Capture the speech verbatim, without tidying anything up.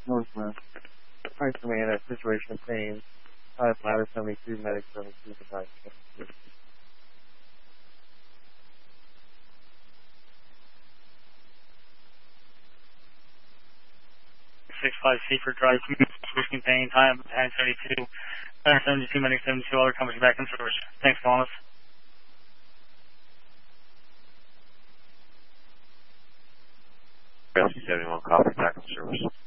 Northwest. Hi, command, that situation of pain. Five ladder seventy-two, medic seventy-two, device. six five C for drive, switching pain, time, nine seventy-two, nine seventy-two, medic seventy-two, other company back in service. Thanks, Thomas. seventy-one, copy, back in service.